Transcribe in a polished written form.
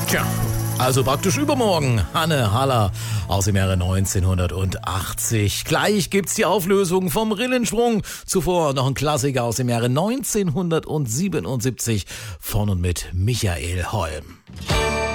Tja, also praktisch übermorgen. Hanne Haller aus dem Jahre 1980. Gleich gibt's die Auflösung vom Rillensprung. Zuvor noch ein Klassiker aus dem Jahre 1977 von und mit Michael Holm.